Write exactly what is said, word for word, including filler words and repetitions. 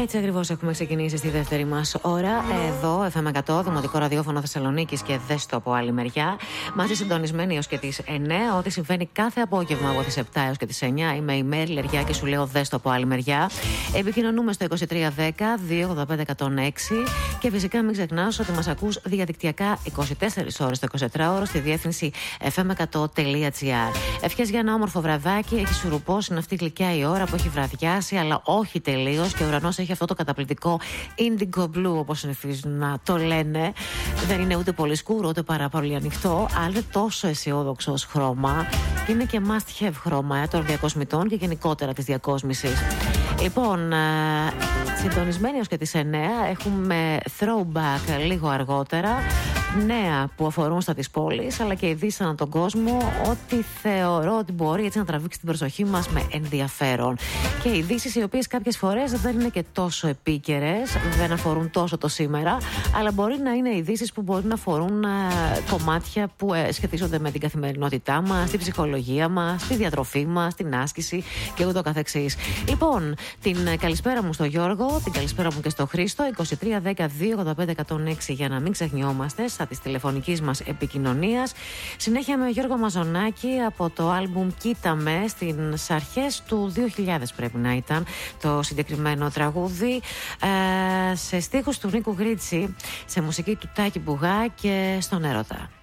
Έτσι ακριβώς έχουμε ξεκινήσει στη δεύτερη μας ώρα. Εδώ, εφ εμ εκατό, Δημοτικό Ραδιόφωνο Θεσσαλονίκης και δες το από άλλη μεριά. Μαζί συντονισμένοι έως και τις εννιά. Ό,τι συμβαίνει κάθε απόγευμα από τις επτά έως και τις εννιά. Είμαι η Μέρη Λεριά και σου λέω δες το από άλλη μεριά. Επικοινωνούμε στο είκοσι τρία δέκα δύο ογδόντα πέντε εκατόν έξι. Και φυσικά μην ξεχνάς ότι μας ακούς διαδικτυακά είκοσι τέσσερις ώρες το εικοσιτετράωρο στη διεύθυνση εφ εμ εκατό τελεία τζι άρ. Ευχές για ένα όμορφο βραδάκι. Έχει σουρουπώσει, είναι αυτή γλυκιά η ώρα που έχει βραδιάσει, αλλά όχι τελείως. Και ο ουρανός έχει αυτό το καταπληκτικό indigo blue, όπως συνηθίζουν να το λένε. Δεν είναι ούτε πολύ σκούρο, ούτε πάρα πολύ ανοιχτό, αλλά είναι τόσο αισιόδοξο ως χρώμα. Και είναι και must have χρώμα ε, των διακοσμητών και γενικότερα της διακόσμησης. Λοιπόν, συντονισμένοι ως και τις εννιά έχουμε throwback λίγο αργότερα. Νέα που αφορούν στα της πόλης, αλλά και ειδήσεις ανά τον κόσμο, ότι θεωρώ ότι μπορεί έτσι να τραβήξει την προσοχή μας με ενδιαφέρον. Και ειδήσεις οι οποίες κάποιες φορές δεν είναι και τόσο επίκαιρες, δεν αφορούν τόσο το σήμερα, αλλά μπορεί να είναι ειδήσεις που μπορεί να αφορούν α, κομμάτια που ε, σχετίζονται με την καθημερινότητά μας, την ψυχολογία μας, τη διατροφή μας, την άσκηση και ούτω καθεξής. Λοιπόν, την καλησπέρα μου στο Γιώργο, την καλησπέρα μου και στο Χρήστο, είκοσι τρία δέκα δύο ογδόντα πέντε εκατόν έξι για να μην ξεχνιόμαστε της τηλεφωνικής μας επικοινωνίας. Συνέχεια με Γιώργο Μαζονάκη από το άλμπουμ Κοίτα Με, στις αρχές του δύο χιλιάδες πρέπει να ήταν το συγκεκριμένο τραγούδι, ε, σε στίχους του Νίκου Γρίτσι, σε μουσική του Τάκη Μπουγά και στον έρωτα.